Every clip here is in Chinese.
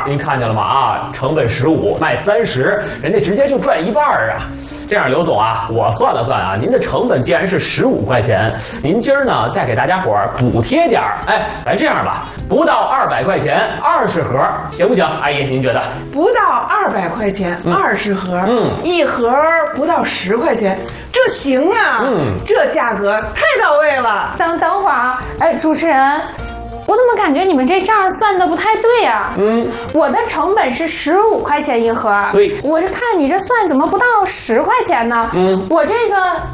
您看见了吗？啊，成本15，卖30，人家直接就赚一半啊！这样，刘总啊，我算了算啊，您的成本既然是15块钱，您今儿呢再给大家伙儿补贴点儿，哎，咱这样吧，不到200块钱20盒，行不行？阿姨，您觉得？ 不到200块钱20盒，一盒不到10块钱，这行啊，这价格太到位了。 等会儿啊，哎，主持人。我怎么感觉你们这账算的不太对啊？我的成本是15块钱一盒， 对， 我这看你这算怎么不到10块钱呢？我这个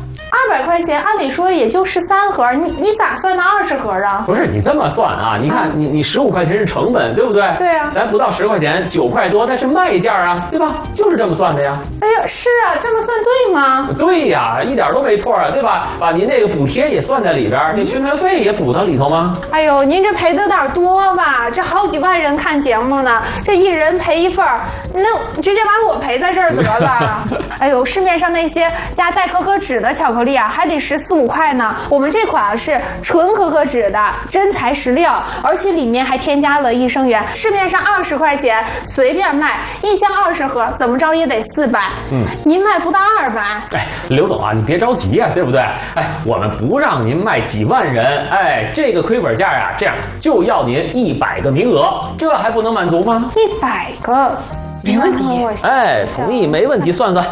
200块钱，按理说也就13盒，你咋算的20盒啊？ 不是你这么算啊？你看你15块钱是成本，对不对？ 对啊， 咱不到10块钱，9块多，那是卖价啊，对吧？就是这么算的呀。 哎呀，是啊，这么算对吗？ 对呀，一点都没错啊，对吧？把您那个补贴也算在里边，这宣传费也补到里头吗？ 哎呦，您这赔的有点多吧？这好几万人看节目呢，这一人赔一份，那直接把我赔在这儿得了。哎呦，市面上那些加代可可脂的巧克力啊，还得14、15块呢。我们这款是纯可可脂的真材实料，而且里面还添加了益生元。市面上20块钱随便卖，一箱20盒，怎么着也得400。您卖不到200。 哎，刘总啊，你别着急呀，对不对？哎，我们不让您卖几万人，哎，这个亏本价呀，这样就要您100个名额，这还不能满足吗 ？100个， 没问题。 哎，同意，没问题，算算。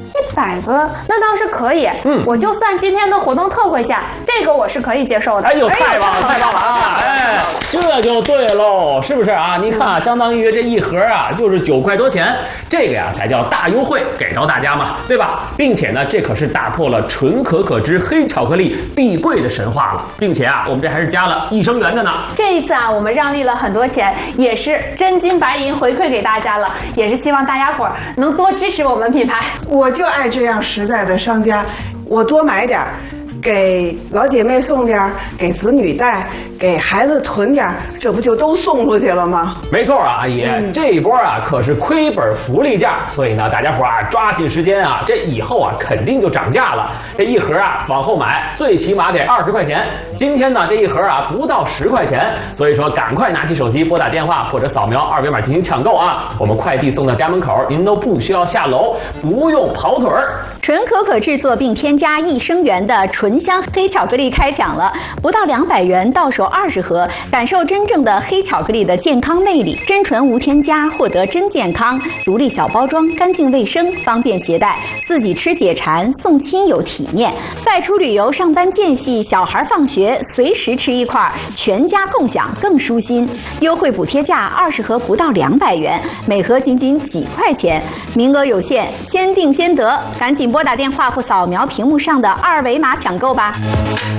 100个，那倒是可以。我就算今天的活动特惠价，这个我是可以接受的。 哎呦，太棒了，太棒了啊！哎，这就对喽，是不是啊？您看啊，相当于这一盒啊，就是9块多钱，这个呀才叫大优惠给到大家嘛，对吧？并且呢，这可是打破了纯可可脂黑巧克力必贵的神话了，并且啊，我们这还是加了益生元的呢。 这一次啊，我们让利了很多钱，也是真金白银回馈给大家了，也是希望大家伙儿能多支持我们品牌。 我就爱这样实在的商家，我多买点，给老姐妹送点，给子女带，给孩子囤点，这不就都送出去了吗？ 没错啊，阿姨，这一波啊可是亏本福利价，所以呢，大家伙啊抓紧时间啊，这以后啊肯定就涨价了。这一盒啊往后买，最起码得20块钱。今天呢这一盒啊不到10块钱，所以说赶快拿起手机拨打电话或者扫描2维码进行抢购啊，我们快递送到家门口，您都不需要下楼，不用跑腿儿。 纯可可制作并添加益生元的纯香黑巧克力开抢了，不到200元到手20盒，感受真正的黑巧克力的健康魅力，真纯无添加，获得真健康，独立小包装，干净卫生，方便携带，自己吃解馋，送亲友体面，外出旅游、上班间隙、小孩放学，随时吃一块，全家共享更舒心。优惠补贴价20盒不到200元，每盒仅几块钱，名额有限，先订先得，赶紧拨打电话或扫描屏幕上的2维码抢购吧。